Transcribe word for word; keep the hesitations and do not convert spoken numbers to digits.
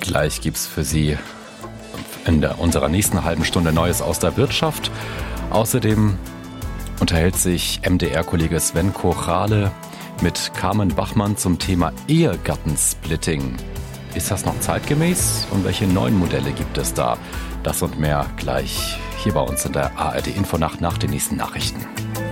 Gleich gibt es für Sie in der, unserer nächsten halben Stunde Neues aus der Wirtschaft. Außerdem unterhält sich M D R-Kollege Sven Kochale mit Carmen Bachmann zum Thema Ehegattensplitting. Ist das noch zeitgemäß und welche neuen Modelle gibt es da? Das und mehr gleich hier bei uns in der A R D Infonacht nach den nächsten Nachrichten.